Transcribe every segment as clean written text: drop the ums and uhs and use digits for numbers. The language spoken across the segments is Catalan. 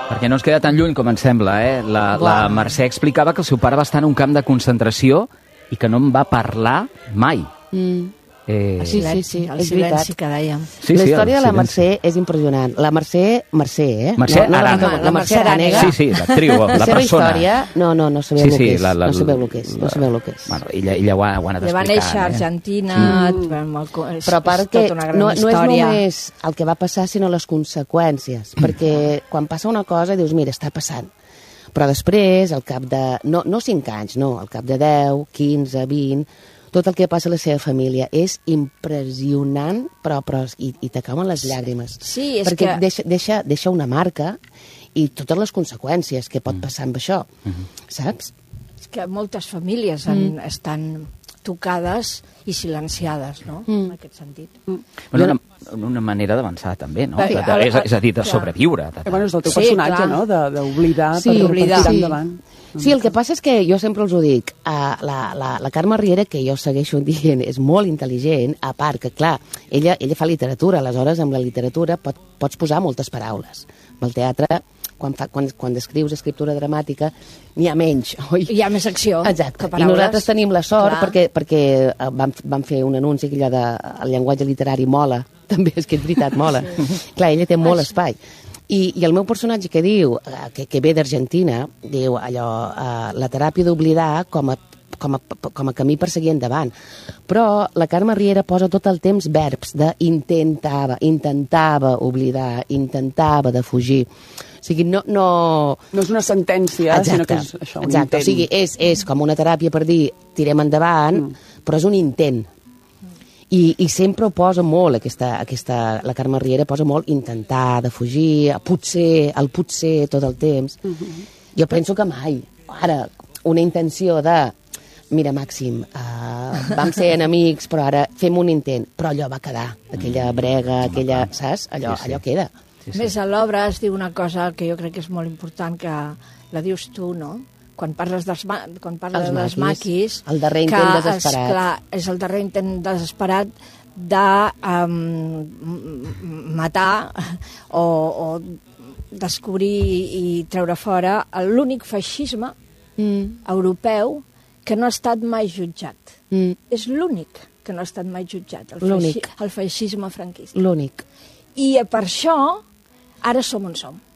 Perquè no ens queda tan lluny com em sembla, eh? La Mercè explicava que el seu pare va estar en un camp de concentració i que no en va parlar mai. El silenci que dèiem. La història de la Mercè és impressionant. La Mercè, eh? Mercè Arana. La Mercè Arana. Sí, l'actriu, la persona. La seva història, no sabeu el que és. No sabeu el que és. No sabeu el que és. Bueno, ella ho ha anat explicant. Va néixer a Argentina, però a part que no és només el que va passar, sinó les conseqüències. Perquè quan passa una cosa dius, mira, està passant. Però després, al cap de... No 5 anys, no. Al cap de 10, 15, 20... Tot el que passa a la seva família és impressionant, però i t'acaben les llàgrimes. Sí, és perquè que... deixa una marca i totes les conseqüències que pot passar amb això, saps? És que moltes famílies estan tocades i silenciades, no?, en aquest sentit. Una manera d'avançar, també, no? És a dir, de sobreviure. Bueno, és el teu personatge, no?, d'oblidar per tirar endavant. Sí, el que passa és que jo sempre us ho dic, la Carme Riera, que jo segueixo dient, és molt intel·ligent, a part que, clar, ella fa literatura, aleshores amb la literatura pots posar moltes paraules. Amb el teatre, quan descrius escriptura dramàtica, n'hi ha menys, oi? Hi ha més acció. Exacte, i nosaltres tenim la sort perquè vam fer un anunci que allò del llenguatge literari mola, també és que és veritat, mola. Clar, ella té molt espai. I el meu personatge que diu, que ve d'Argentina, diu allò, la teràpia d'oblidar com a camí per seguir endavant. Però la Carme Riera posa tot el temps verbs de intentava oblidar, intentava de fugir. O sigui, no és una sentència, sinó que és això, un intent. O sigui, és com una teràpia per dir tirem endavant, però és un intent. I sempre ho posa molt, la Carme Riera posa molt intentar, de fugir, el potser tot el temps. Jo penso que mai. Ara, una intenció de mira, Màxim, vam ser enemics, però ara fem un intent. Però allò va quedar, aquella brega, saps? Allò queda. Més a l'obra es diu una cosa que jo crec que és molt important, que la dius tu, no?, quan parles dels maquis, el darrer intent desesperat. Clar, és el darrer intent desesperat de matar o descobrir i treure fora l'únic feixisme europeu que no ha estat mai jutjat. És l'únic que no ha estat mai jutjat, el feixisme franquista. L'únic. I per això ara som on som.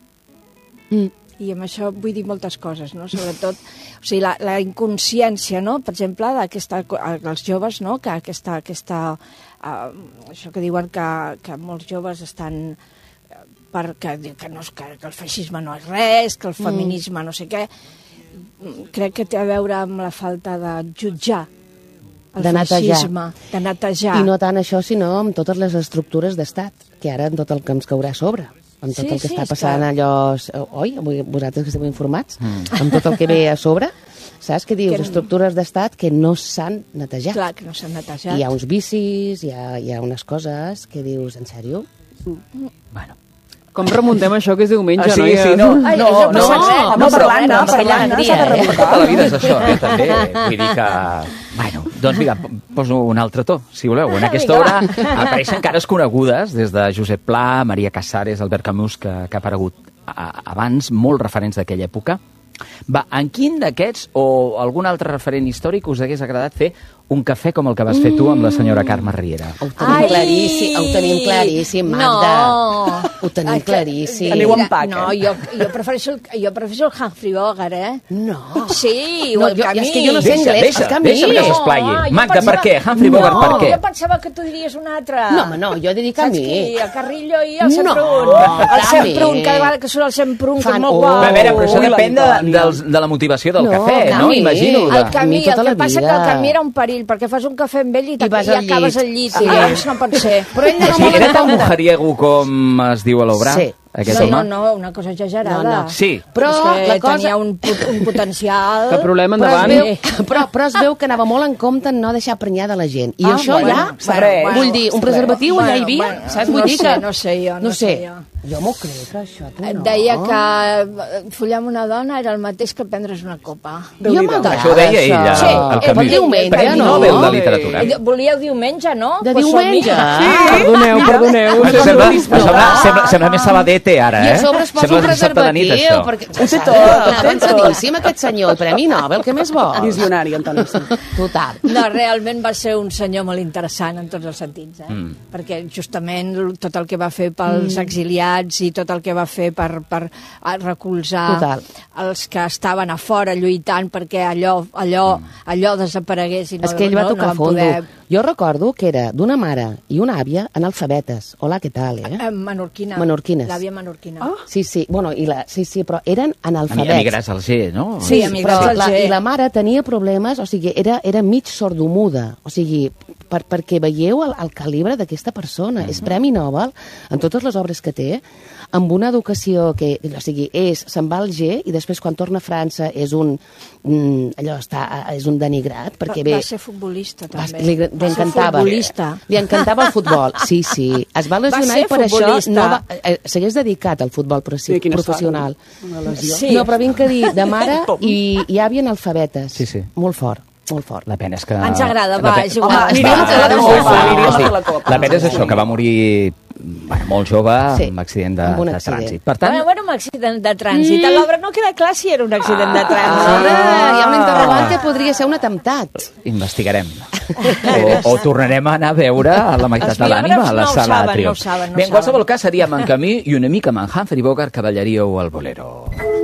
I amb això vull dir moltes coses, no? Sobretot, o sigui, la inconsciència, no?, per exemple, dels joves, no?, que això que diuen que molts joves estan que el feixisme no és res, que el feminisme no sé què, crec que té a veure amb la falta de jutjar el feixisme, de netejar. I no tant això, sinó amb totes les estructures d'estat, que ara en tot el que ens caurà a sobre. Amb tot el que està passant allò... Oi? Vosaltres que esteu informats? Amb tot el que ve a sobre, saps? Que dius, estructures d'estat que no s'han netejat. Clar, que no s'han netejat. Hi ha uns vicis, hi ha unes coses que dius, en sèrio? Bueno. Com remuntem això que és diumenge, no? Sí, no. Parlant, s'ha de remuntar. Tota la vida és això, també. Vull dir que... Bueno, doncs vinga, poso un altre to, si voleu. En aquesta hora apareixen cares conegudes, des de Josep Pla, Maria Casares, Albert Camus, que ha aparegut abans, molt referents d'aquella època. Va, en quin d'aquests o algun altre referent històric us hagués agradat fer un cafè com el que vas fer tu amb la senyora Carme Riera? Ho tenim claríssim, Magda. No. Ho tenim claríssim. Aneu en pack, No, jo prefereixo el Humphrey Bogart, No. Sí, o el Camí. És que jo no sé anglès, el Camí. Deixa'm que s'esplaiï. Magda, per què? Humphrey Bogart, per què? Jo pensava que tu diries un altre. No, home, no, jo diria Camí. Saps qui? El Carrillo i el Semprún. El Semprún, cada vegada que surt el Semprún, que és molt guau. A veure, però això depèn de la motivació del cafè, no? Imagino. El Camí, el que passa que el Camí era un perill, perquè fas un cafè amb ell i acabes al llit. I llavors no pot ser. Era tan mujeriego com es diu a l'obra? Sí. No, una cosa exagerada. Sí. Però la cosa... tenia un potencial... El problema endavant. Però es veu que anava molt en compte en no deixar prenyar de la gent. I això vull dir, un preservatiu allà hi havia, saps? Vull dir que... No sé jo. Jo m'ho crec, això, tu no. Deia que follar amb una dona era el mateix que prendre's una copa. Jo m'agrada. Això ho deia ella, el Camí. Diumenge, no? Nobel de literatura. Volíeu diumenge, no? De diumenge? Perdoneu. Sembla més Sabadet té ara, I a sobre es posa un preservatiu, perquè... Ho té tot. Avançadíssim, aquest senyor, i Premi Nobel, què més vol? Visionari, Antoni. Sí. Total. No, realment va ser un senyor molt interessant en tots els sentits, perquè justament tot el que va fer pels exiliats i tot el que va fer per recolzar els que estaven a fora lluitant perquè allò desaparegués i no, és que ell va tocar fondo. Poder... Jo recordo que era d'una mare i una àvia analfabetes. Hola, què tal, Menorquines. L'àvia menorquina. Oh. Sí, bueno, sí, però eren analfabets. Emigrats al G, no? Sí, emigrats al G. I la mare tenia problemes, o sigui, era mig sordomuda, o sigui, perquè veieu el calibre d'aquesta persona. És Premi Nobel en totes les obres que té, amb una educació que, o sigui, se'n va al G i després quan torna a França és un denigrat, perquè va ser futbolista, també. Li encantava el futbol, sí. Es va lesionar i per això s'hagués dedicat al futbol professional. Sí. No, però vinc a dir, de mare i àvia analfabetes. Sí. Molt fort. La pena és que... Ens agrada, és igual. La pena és això, que va morir molt jove amb accident de trànsit. Per tant... Bueno, un accident de trànsit. A l'obra no queda clar si era un accident de trànsit. Hi ha un interrogant que podria ser un atemptat. Investigarem. O tornarem a anar a veure a la meitat de l'ànima a la sala de Triomf. Bé, en qualsevol cas seríem en Camí i una mica amb en Humphrey Bogart que ballaríeu el bolero.